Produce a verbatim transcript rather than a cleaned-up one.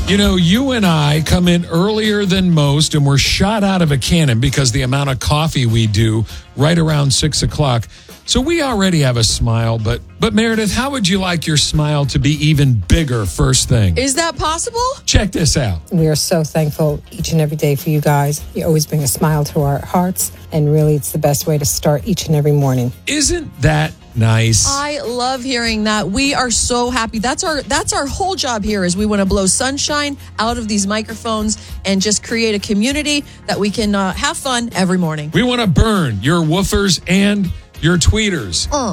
You know, you and I come in earlier than most, and we're shot out of a cannon because the amount of coffee we do right around six o'clock. So we already have a smile, but but Meredith, how would you like your smile to be even bigger first thing? Is that possible? Check this out. We are so thankful each and every day for you guys. You always bring a smile to our hearts, and really it's the best way to start each and every morning. Isn't that nice? I love hearing that. We are so happy. That's our that's our whole job here is we want to blow sunshine out of these microphones and just create a community that we can uh, have fun every morning. We want to burn your woofers and your tweeters. Uh.